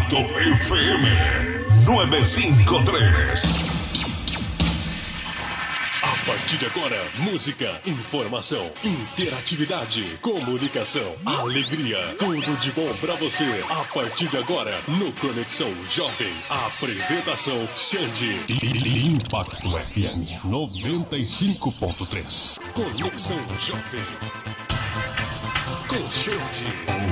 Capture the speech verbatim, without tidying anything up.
Impacto F M novecientos cincuenta y tres. A partir de agora, música, informação, interatividade, comunicação, alegria, tudo de bom pra você. A partir de agora, no Conexão Jovem, a apresentação Xande. Impacto F M noventa e cinco ponto três. Conexão Jovem com Xande.